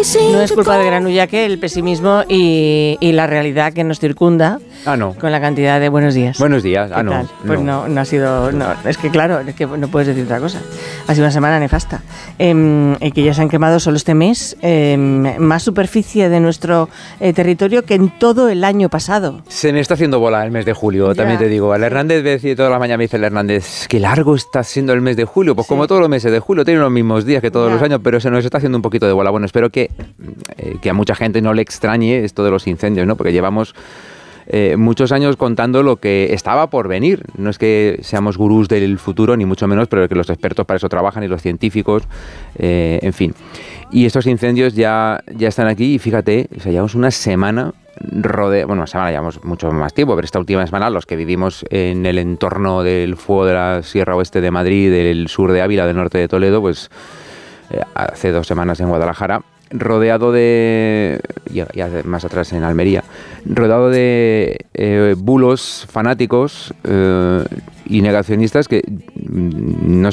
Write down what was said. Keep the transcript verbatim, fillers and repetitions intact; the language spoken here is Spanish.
No es culpa de Granullaque el pesimismo y, y la realidad que nos circunda. Ah, no. Con la cantidad de buenos días. Buenos días. Ah, no, tal? Pues no. no, no ha sido... No, es que claro, es que no puedes decir otra cosa. Ha sido una semana nefasta. Eh, y que ya se han quemado solo este mes eh, más superficie de nuestro eh, territorio que en todo el año pasado. Se me está haciendo bola el mes de julio, ya. También te digo. El Hernández me decía toda la mañana, me dice el Hernández, qué largo está siendo el mes de julio. Pues sí. Como todos los meses de julio, tienen los mismos días que todos ya. Los años, pero se nos está haciendo un poquito de bola. Bueno, espero que, eh, que a mucha gente no le extrañe esto de los incendios, ¿no? Porque llevamos... Eh, muchos años contando lo que estaba por venir. No es que seamos gurús del futuro, ni mucho menos, pero que los expertos para eso trabajan y los científicos, eh, en fin. Y estos incendios ya, ya están aquí y fíjate, o sea, llevamos una semana rodea, bueno, una semana llevamos mucho más tiempo, pero esta última semana los que vivimos en el entorno del fuego de la Sierra Oeste de Madrid, del sur de Ávila, del norte de Toledo, pues eh, hace dos semanas en Guadalajara, rodeado de, y más atrás en Almería, rodeado de eh, bulos fanáticos eh, y negacionistas que no,